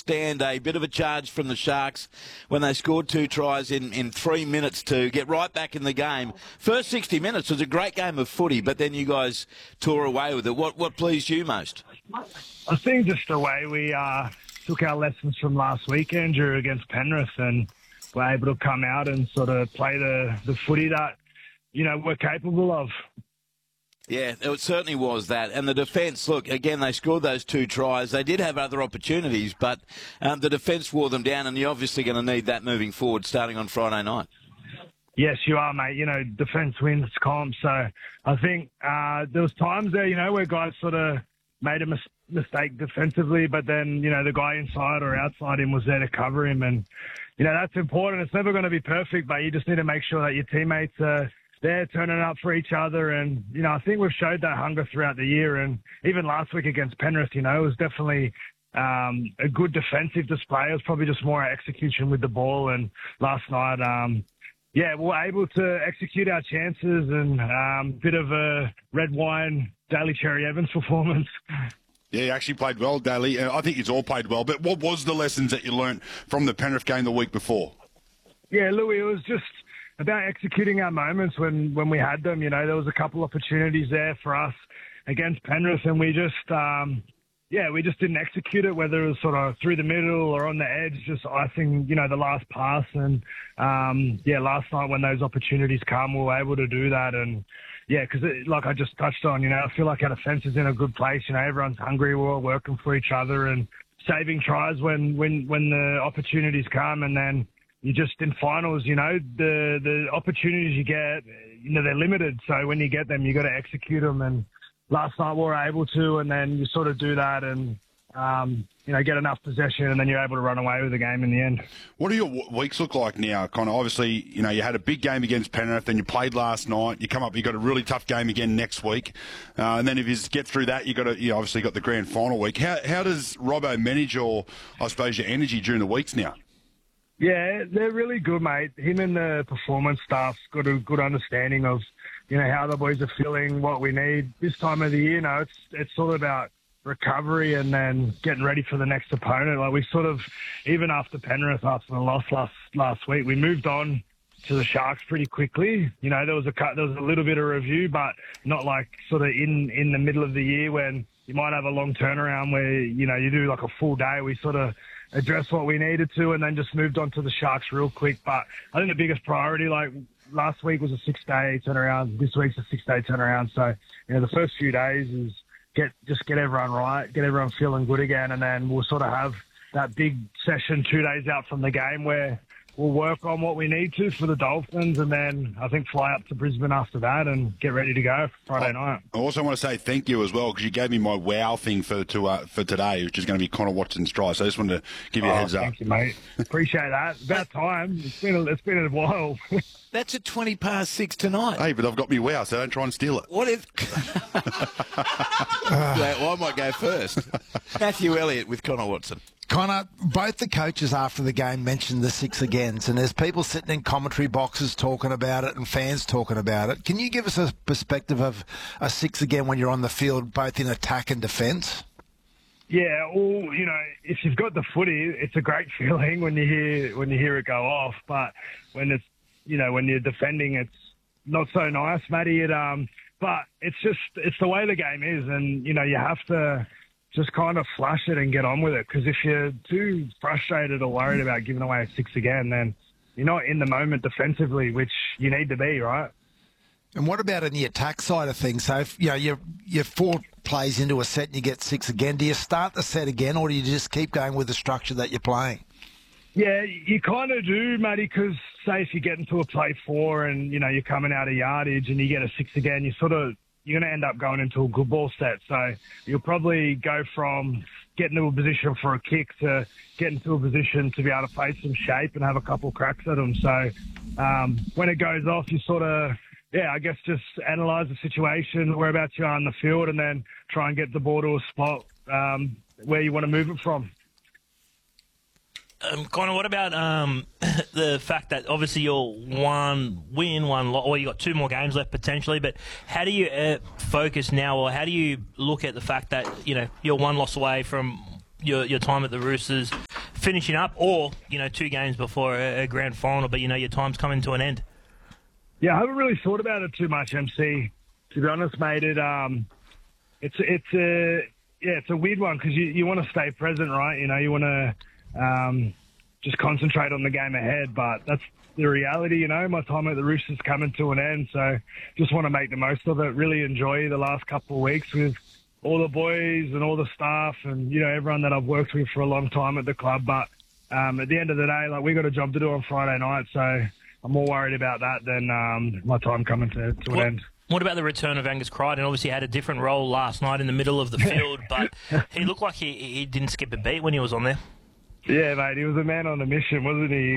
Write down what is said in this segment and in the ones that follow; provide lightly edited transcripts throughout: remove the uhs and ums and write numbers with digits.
stand a bit of a charge from the Sharks when they scored 2 tries in 3 minutes to get right back in the game. First 60 minutes was a great game of footy, but then you guys tore away with it. What pleased you most? I think just the way we took our lessons from last weekend, Drew, against Penrith, and were able to come out and sort of play the footy that, we're capable of. Yeah, it certainly was that. And the defence, look, again, they scored those 2 tries. They did have other opportunities, but the defence wore them down, and you're obviously going to need that moving forward starting on Friday night. Yes, you are, mate. Defence wins comp. So I think there was times there, where guys sort of made a mistake defensively, but then, the guy inside or outside him was there to cover him. And, that's important. It's never going to be perfect, but you just need to make sure that your teammates are there turning up for each other. And, I think we've showed that hunger throughout the year. And even last week against Penrith, it was definitely a good defensive display. It was probably just more execution with the ball. And last night, we were able to execute our chances and bit of a red wine Daly Cherry Evans performance. Yeah, you actually played well, Daly. I think it's all played well. But what was the lessons that you learnt from the Penrith game the week before? Yeah, Louis, it was just about executing our moments when we had them. There was a couple opportunities there for us against Penrith, and we just didn't execute it, whether it was sort of through the middle or on the edge, just icing, the last pass. And, last night when those opportunities come, we were able to do that. And, because like I just touched on, I feel like our defence is in a good place. Everyone's hungry. We're all working for each other and saving tries when the opportunities come. And then you just, in finals, the opportunities you get, they're limited. So when you get them, you got to execute them. And last night we were able to, and then you sort of do that and, get enough possession, and then you're able to run away with the game in the end. What do your weeks look like now, Connor? Obviously, you had a big game against Penrith, then you played last night. You come up, you got a really tough game again next week, and then if you get through that, you obviously got the grand final week. How does Robbo manage your energy during the weeks now? Yeah, they're really good, mate. Him and the performance staff's got a good understanding of, how the boys are feeling, what we need this time of the year. It's all about recovery and then getting ready for the next opponent. Like we sort of, even after Penrith, after the loss last week, we moved on to the Sharks pretty quickly. There was a little bit of review, but not like sort of in the middle of the year when you might have a long turnaround where, you do like a full day. We sort of addressed what we needed to and then just moved on to the Sharks real quick. But I think the biggest priority, like last week was a 6-day turnaround. This week's a 6-day turnaround. So, the first few days is get everyone right, get everyone feeling good again, and then we'll sort of have that big session 2 days out from the game where we'll work on what we need to for the Dolphins, and then I think fly up to Brisbane after that and get ready to go for Friday night. I also want to say thank you as well because you gave me my wow thing for today, which is going to be Connor Watson's try. So I just wanted to give you a heads up. Thank you, mate. Appreciate that. About time. It's been a while. That's at 6:20 tonight. Hey, but I've got me wow, so don't try and steal it. What if... I might go first. Matthew Elliott with Connor Watson. Connor, both the coaches after the game mentioned the 6 agains, and there's people sitting in commentary boxes talking about it and fans talking about it. Can you give us a perspective of a 6 again when you're on the field, both in attack and defence? Yeah, well, if you've got the footy, it's a great feeling when you hear it go off. But when it's when you're defending, it's not so nice, Matty. But it's the way the game is, and you have to just kind of flush it and get on with it. Because if you're too frustrated or worried about giving away a 6 again, then you're not in the moment defensively, which you need to be, right? And what about in the attack side of things? So if you're 4 plays into a set and you get 6 again, do you start the set again, or do you just keep going with the structure that you're playing? Yeah, you kind of do, Matty, because say if you get into a play 4 and, you're coming out of yardage and you get a 6 again, you're going to end up going into a good ball set. So you'll probably go from getting to a position for a kick to getting to a position to be able to face some shape and have a couple cracks at them. So when it goes off, you sort of, I guess just analyse the situation, whereabouts you are on the field, and then try and get the ball to a spot where you want to move it from. Connor, what about the fact that obviously you're 1 win, 1 loss, or you got 2 more games left potentially, but how do you focus now, or how do you look at the fact that, you're 1 loss away from your time at the Roosters, finishing up, or 2 games before a grand final, but your time's coming to an end? Yeah, I haven't really thought about it too much, MC. To be honest, mate, it's a weird one because you want to stay present, right? You want to just concentrate on the game ahead, but that's the reality. My time at the Roosters coming to an end, so just want to make the most of it. Really enjoy the last couple of weeks with all the boys and all the staff and everyone that I've worked with for a long time at the club. But at the end of the day, we got a job to do on Friday night, so I'm more worried about that than my time coming to an end. What about the return of Angus Crichton? Obviously, he had a different role last night in the middle of the field, but he looked like he didn't skip a beat when he was on there. Yeah, mate, he was a man on a mission, wasn't he?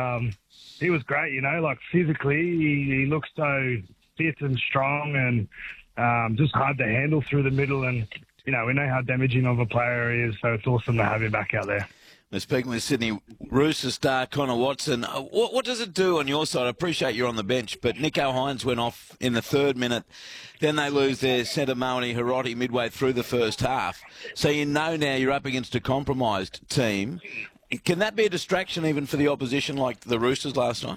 He was great, physically, he looked so fit and strong and just hard to handle through the middle. And, we know how damaging of a player he is, so it's awesome to have him back out there. We're speaking with Sydney Roosters star Connor Watson. What does it do on your side? I appreciate you're on the bench, but Nico Hines went off in the 3rd minute. Then they lose their centre, Maoni Hiroti, midway through the first half. So now you're up against a compromised team. Can that be a distraction even for the opposition like the Roosters last night?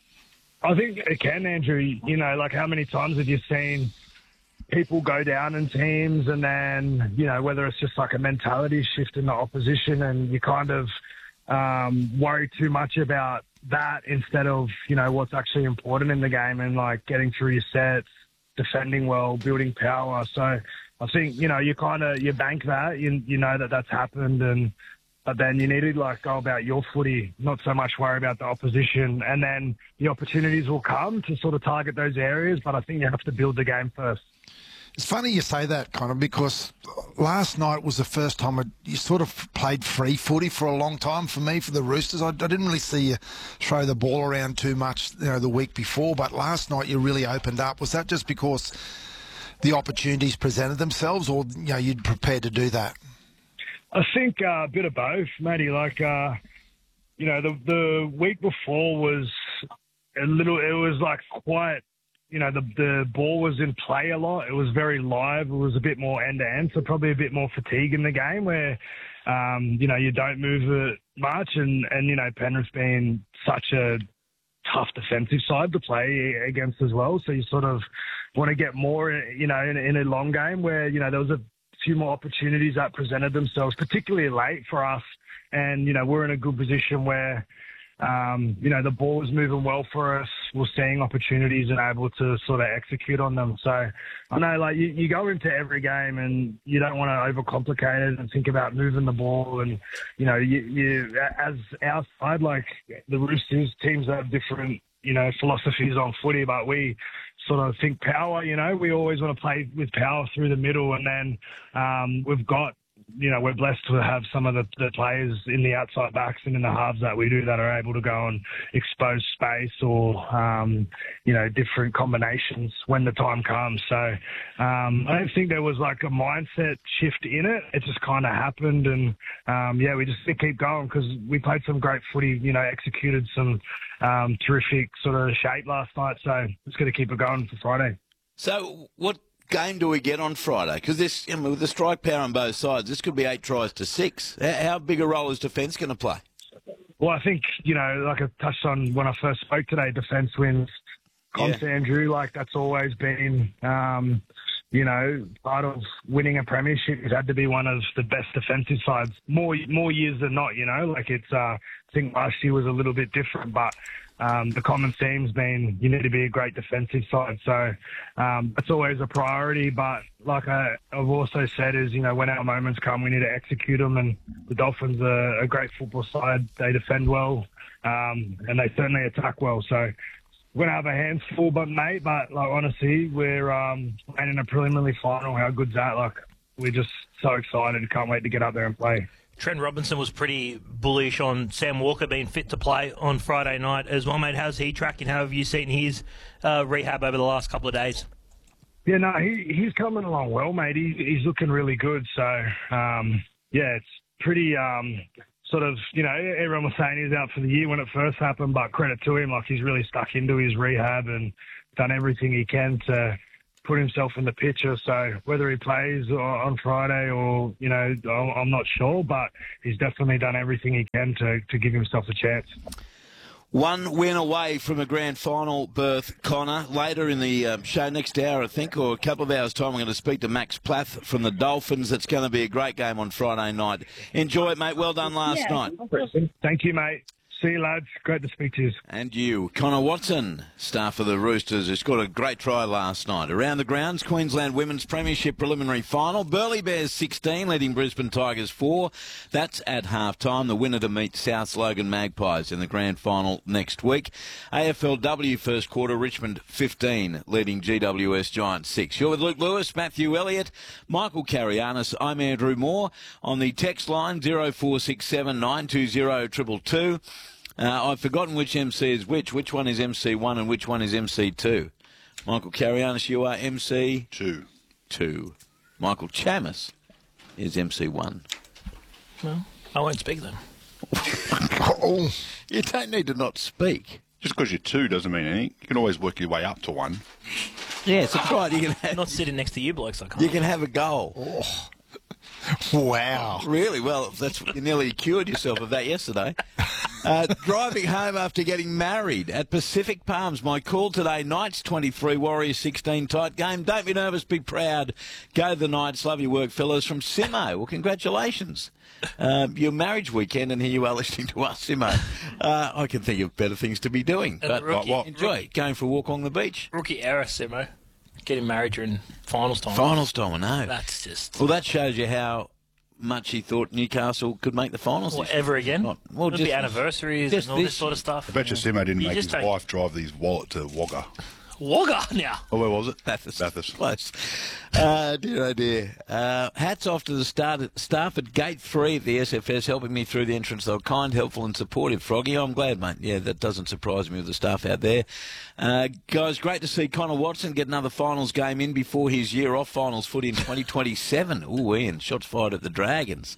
I think it can, Andrew. How many times have you seen people go down in teams and then, whether it's just like a mentality shift in the opposition and you kind of worry too much about that instead of, what's actually important in the game and getting through your sets, defending well, building power. So I think, you bank that, you know that's happened, but then you need to go about your footy, not so much worry about the opposition. And then the opportunities will come to sort of target those areas, but I think you have to build the game first. It's funny you say that, Connor, because last night was the first time you sort of played free footy for a long time for me, for the Roosters. I didn't really see you throw the ball around too much, the week before, but last night you really opened up. Was that just because the opportunities presented themselves, or you'd prepared to do that? I think a bit of both, matey. The week before was quite. The ball was in play a lot. It was very live. It was a bit more end-to-end, so probably a bit more fatigue in the game where, you don't move it much. And Penrith being such a tough defensive side to play against as well. So you sort of want to get more, in a long game where, there was a few more opportunities that presented themselves, particularly late for us. And, we're in a good position where, the ball was moving well for us. We're seeing opportunities and able to sort of execute on them. So I know, you go into every game and you don't want to overcomplicate it and think about moving the ball. And, you as our side, the Roosters teams have different, philosophies on footy, but we sort of think power, we always want to play with power through the middle. And then we've got, we're blessed to have some of the players in the outside backs and in the halves that we do that are able to go and expose space or, different combinations when the time comes. So I don't think there was a mindset shift in it. It just kind of happened. And, we just keep going because we played some great footy, executed some terrific sort of shape last night. So just going to keep it going for Friday. So what game do we get on Friday? Because this, with the strike power on both sides, this could be 8 tries to 6. How big a role is defence going to play? Well, I think, like I touched on when I first spoke today, defence wins comps, Andrew. That's always been, part of winning a premiership. It had to be one of the best defensive sides, more years than not, I think last year was a little bit different, but the common theme's been you need to be a great defensive side. So it's always a priority. But like I've also said is, when our moments come, we need to execute them. And the Dolphins are a great football side. They defend well and they certainly attack well. So we're going to have a hands full, but honestly, we're playing in a preliminary final. How good's that? We're just so excited. Can't wait to get up there and play. Trent Robinson was pretty bullish on Sam Walker being fit to play on Friday night as well, mate. How's he tracking? How have you seen his rehab over the last couple of days? Yeah, no, he's coming along well, mate. He's looking really good. So, it's pretty sort of, everyone was saying he was out for the year when it first happened, but credit to him, he's really stuck into his rehab and done everything he can to put himself in the picture. So whether he plays on Friday or, I'm not sure, but he's definitely done everything he can to give himself a chance. One win away from a grand final berth, Connor. Later in the show, next hour, I think, or a couple of hours' time, I'm going to speak to Max Plath from the Dolphins. It's going to be a great game on Friday night. Enjoy it, mate. Well done last night. Thank you, mate. See you, lads. Great to speak to you. And you, Connor Watson, star for the Roosters, who scored a great try last night. Around the grounds, Queensland Women's Premiership Preliminary Final. Burleigh Bears 16, leading Brisbane Tigers 4. That's at half-time. The winner to meet South Logan Magpies in the grand final next week. AFLW first quarter, Richmond 15, leading GWS Giants 6. You're with Luke Lewis, Matthew Elliott, Michael Carianis. I'm Andrew Moore. On the text line, 0467 920 222. I've forgotten which MC is which. Which one is MC1 and which one is MC2? Michael Carianis, you are MC2. Michael Chamis is MC1. Well, I won't speak then. You don't need to not speak. Just because you're 2 doesn't mean anything. You can always work your way up to 1. Yes, that's right. You can I'm not sitting next to you blokes, I can't. you can have a goal. Oh. Wow. Really? Well, you nearly cured yourself of that yesterday. Driving home after getting married at Pacific Palms. My call today, Knights 23, Warriors 16, tight game. Don't be nervous, be proud. Go the Knights. Love your work, fellas. From Simo. Well, congratulations. Your marriage weekend, and here you are listening to us, Simo. I can think of better things to be doing. But enjoy going for a walk on the beach. Rookie error, Simo. Getting married during finals time. Finals time, I know. That's just... Well, that shows you how much he thought Newcastle could make the finals. Well, ever again? Well, It'll be anniversaries and all this sort of stuff. I bet you Simo didn't make his wife drive his wallet to Wagga. Wagga now. Oh, where was it? Bathurst. Close. Dear, oh dear. Hats off to the staff at Gate 3 at the SFS helping me through the entrance. They were kind, helpful and supportive, Froggy. I'm glad, mate. Yeah, that doesn't surprise me with the staff out there. Guys, great to see Connor Watson get another finals game in before his year off finals footy in 2027. Ooh, Ian, shots fired at the Dragons.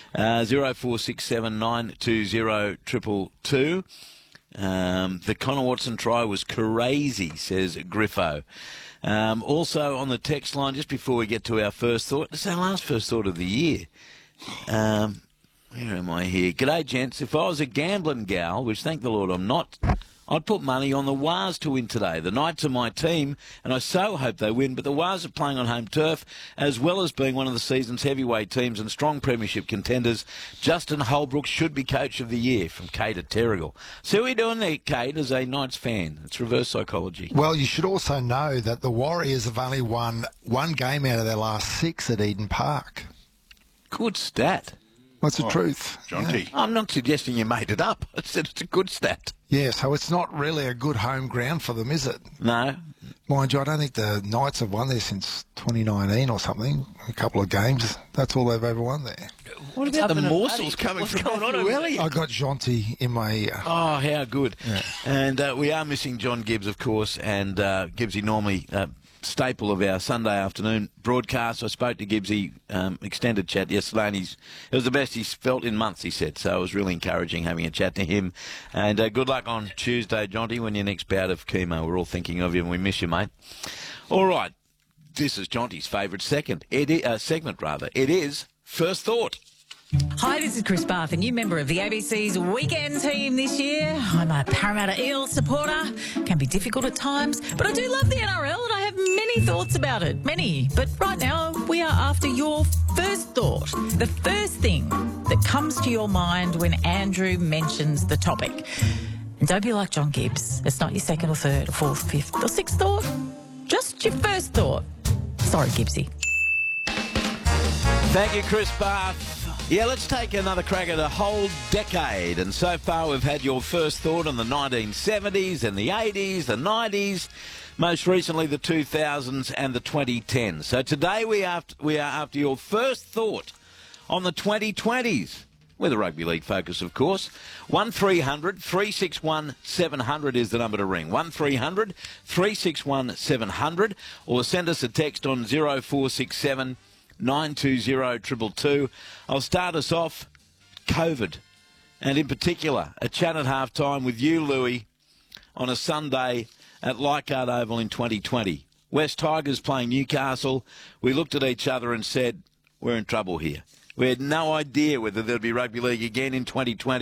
0467 920 222. The Connor Watson try was crazy, says Griffo. Also on the text line, just before we get to our first thought, it's our last first thought of the year. Where am I here? G'day, gents. If I was a gambling gal, which thank the Lord I'm not, I'd put money on the Wars to win today. The Knights are my team, and I so hope they win, but the Wars are playing on home turf, as well as being one of the season's heavyweight teams and strong premiership contenders. Justin Holbrook should be Coach of the Year, from Kate at Terrigal. See what you're doing there, Kate, as a Knights fan. It's reverse psychology. Well, you should also know that the Warriors have only won one game out of their last 6 at Eden Park. Good stat. What's the truth? John T. I'm not suggesting you made it up. I said it's a good stat. Yeah, so it's not really a good home ground for them, is it? No. Mind you, I don't think the Knights have won there since 2019 or something. A couple of games. That's all they've ever won there. What about the morsels coming from Matthew Elliott? I got Jonty in my ear. Oh, how good. Yeah. And we are missing John Gibbs, of course, and Gibbsy normally staple of our Sunday afternoon broadcast. I spoke to Gibbsy, extended chat yesterday, and it was the best he's felt in months, he said. So it was really encouraging having a chat to him. And good luck on Tuesday, Jonty, when your next bout of chemo. We're all thinking of you, and we miss you, mate. All right. This is Jonty's favourite segment. It is First Thought. Hi, this is Chris Bath, a new member of the ABC's weekend team this year. I'm a Parramatta Eels supporter. Can be difficult at times, but I do love the NRL and I have many thoughts about it. Many. But right now, we are after your first thought. The first thing that comes to your mind when Andrew mentions the topic. And don't be like John Gibbs. It's not your second or third or fourth, fifth or sixth thought. Just your first thought. Sorry, Gibbsy. Thank you, Chris Bath. Yeah, let's take another crack at a whole decade. And so far we've had your first thought on the 1970s and the 80s, the 90s, most recently the 2000s and the 2010s. So today we are after your first thought on the 2020s. With a rugby league focus, of course. 1300 361 700 is the number to ring. 1300 361 700, or send us a text on 0467 920 222. I'll start us off, COVID, and in particular, a chat at half-time with you, Louis, on a Sunday at Leichhardt Oval in 2020. West Tigers playing Newcastle. We looked at each other and said, we're in trouble here. We had no idea whether there'd be rugby league again in 2020.